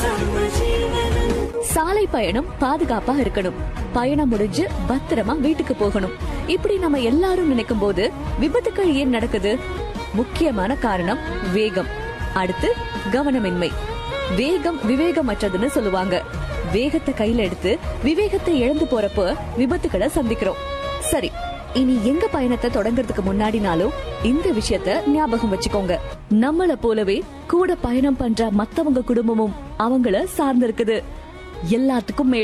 சாலை பயணம் பாதுகாப்பா இருக்கணும், பயணம் முடிஞ்சு பத்திரமா வீட்டுக்கு போகணும். இப்படி நம்ம எல்லாரும் நினைக்கும் போது விபத்துக்கள் ஏன் நடக்குது? முக்கியமான காரணம் வேகம், அடுத்து கவனமின்மை. வேகம் விவேகமற்றதுன்னு சொல்லுவாங்க. வேகத்தை கையில எடுத்து விவேகத்தை இழந்து போறப்போ விபத்துக்களை சந்திக்கிறோம். சரி, இனி எங்க பயணத்தை தொடங்குறதுக்கு முன்னாடினாலும் இந்த விஷயத்த ஞாபகம் வச்சுக்கோங்க. நம்மள போலவே கூட பயணம் பண்ற மத்தவங்க குடும்பமும் அவங்கள சார்ந்து இருக்குது. எல்லாத்துக்கும்